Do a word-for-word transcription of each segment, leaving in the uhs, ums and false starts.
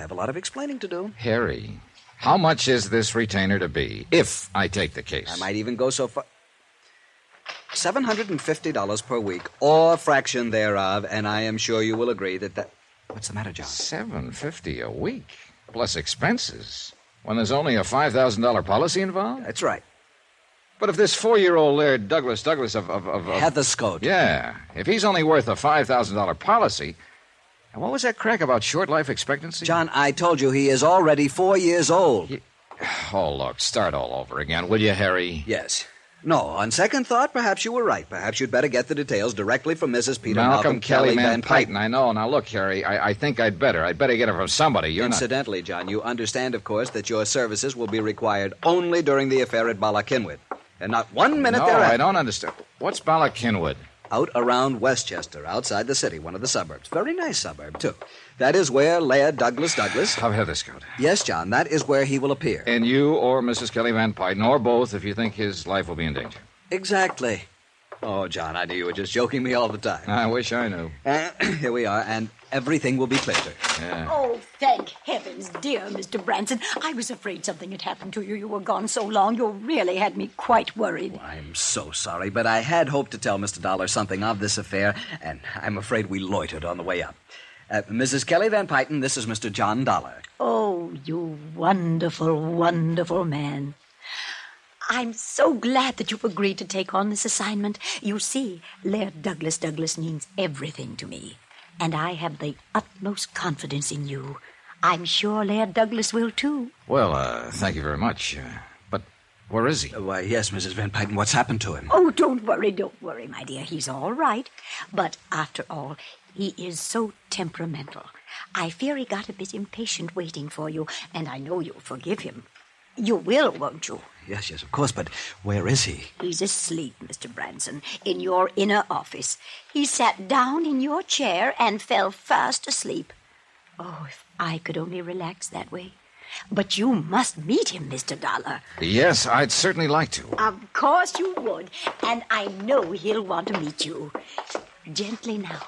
have a lot of explaining to do. Harry, how much is this retainer to be, if I take the case? I might even go so far... seven hundred fifty dollars per week, or fraction thereof, and I am sure you will agree that that... What's the matter, John? seven hundred fifty dollars a week, plus expenses, when there's only a five thousand dollars policy involved? That's right. But if this four-year-old Laird Douglas Douglas of... of, of, of Heatherscote. Yeah, if he's only worth a five thousand dollars policy... And what was that crack about short life expectancy? John, I told you he is already four years old. He... Oh, look, start all over again, will you, Harry? Yes. No, on second thought, perhaps you were right. Perhaps you'd better get the details directly from Missus Peter Malcolm, Malcolm Kelly, Kelly Van Van Pyton. Pyton. I know. Now, look, Harry, I, I think I'd better. I'd better get it from somebody. You're Incidentally, not... John, you understand, of course, that your services will be required only during the affair at Bala-Cynwyd, and not one minute no, thereafter. I don't understand. What's Bala-Cynwyd? Out around Westchester, outside the city, one of the suburbs. Very nice suburb, too. That is where Laird Douglas Douglas... Of Heatherscote. Yes, John, that is where he will appear. And you or Missus Kelly Van Pyton, or both, if you think his life will be in danger. Exactly. Oh, John, I knew you were just joking me all the time. I wish I knew. Uh, here we are, and everything will be clear. Yeah. Oh, thank heavens, dear Mister Branson. I was afraid something had happened to you. You were gone so long, you really had me quite worried. I'm so sorry, but I had hoped to tell Mister Dollar something of this affair, and I'm afraid we loitered on the way up. Uh, Missus Kelly Van Pyton, this is Mister John Dollar. Oh, you wonderful, wonderful man. I'm so glad that you've agreed to take on this assignment. You see, Laird Douglas Douglas means everything to me, and I have the utmost confidence in you. I'm sure Laird Douglas will, too. Well, uh, thank you very much. Uh, but where is he? Uh, why, yes, Missus Van Pyton, what's happened to him? Oh, don't worry, don't worry, my dear. He's all right. But after all, he is so temperamental. I fear he got a bit impatient waiting for you, and I know you'll forgive him. You will, won't you? Yes, yes, of course, but where is he? He's asleep, Mister Branson, in your inner office. He sat down in your chair and fell fast asleep. Oh, if I could only relax that way. But you must meet him, Mister Dollar. Yes, I'd certainly like to. Of course you would, and I know he'll want to meet you. Gently now.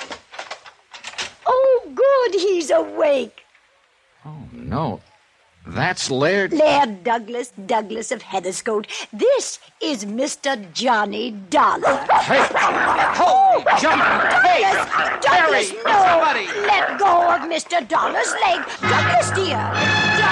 Oh, good, he's awake. Oh, no. That's Laird... Laird Douglas Douglas of Heatherscote. This is Mister Johnny Dollar. Hey! Holy jump! Hey! Douglas, Douglas, Harry, no! somebody! Let go of Mister Dollar's leg. Douglas, dear.